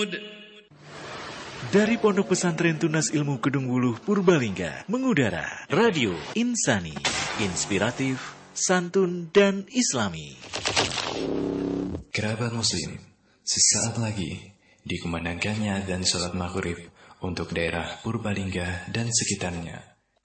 Dari Pondok Pesantren Tunas Ilmu Kedung Wuluh Purbalingga mengudara Radio Insani, inspiratif, santun dan islami. Kerabat muslim, sesaat lagi dikumandangkannya dan sholat maghrib untuk daerah Purbalingga dan sekitarnya.